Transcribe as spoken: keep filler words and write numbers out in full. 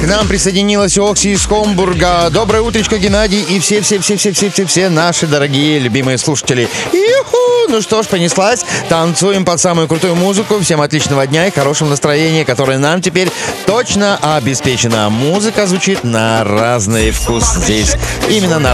К нам присоединилась Окси из Комбурга. Доброе утречко, Геннадий и все-все-все-все-все-все наши дорогие любимые слушатели. Иху! Ну что ж, понеслась. Танцуем под самую крутую музыку. Всем отличного дня и хорошего настроения, которое нам теперь точно обеспечено. Музыка звучит на разный вкус здесь. Именно на